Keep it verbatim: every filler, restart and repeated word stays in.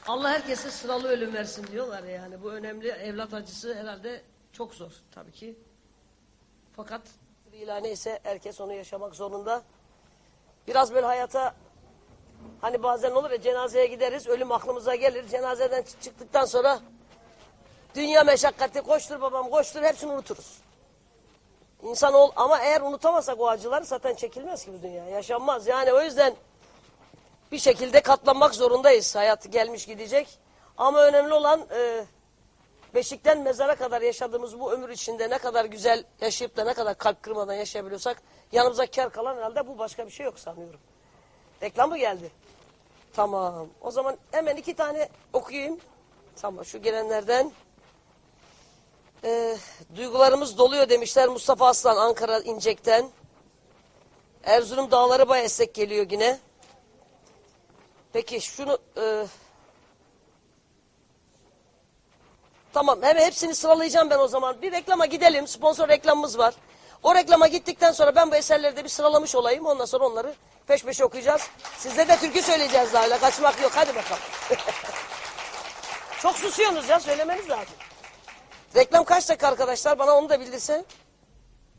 Allah herkese sıralı ölüm versin diyorlar yani. Bu önemli. Evlat acısı herhalde çok zor tabii ki. Fakat ilane ise herkes onu yaşamak zorunda. Biraz böyle hayata, hani bazen olur ya, cenazeye gideriz, ölüm aklımıza gelir. Cenazeden çıktıktan sonra dünya meşakkati, koştur babam koştur, hepsini unuturuz. İnsan ol, ama eğer unutamazsak o acıları zaten çekilmez ki bu dünya. Yaşanmaz. Yani o yüzden bir şekilde katlanmak zorundayız. Hayat gelmiş gidecek. Ama önemli olan e, beşikten mezara kadar yaşadığımız bu ömür içinde ne kadar güzel yaşayıp da ne kadar kalp kırmadan yaşayabiliyorsak yanımıza kar kalan herhalde bu, başka bir şey yok sanıyorum. Reklam mı geldi? Tamam. O zaman hemen iki tane okuyayım. Tamam, şu gelenlerden. Ee, duygularımız doluyor demişler Mustafa Aslan Ankara İncek'ten. Erzurum dağları bayağı esek geliyor yine. Peki şunu... E, tamam, hemen hepsini sıralayacağım ben o zaman. Bir reklama gidelim. Sponsor reklamımız var. O reklama gittikten sonra ben bu eserleri de bir sıralamış olayım. Ondan sonra onları peş peşe okuyacağız. Sizle de türkü söyleyeceğiz daha, öyle kaçmak yok. Hadi bakalım. Çok susuyorsunuz ya, söylemeniz lazım. Reklam kaç dakika arkadaşlar? Bana onu da bildirsen.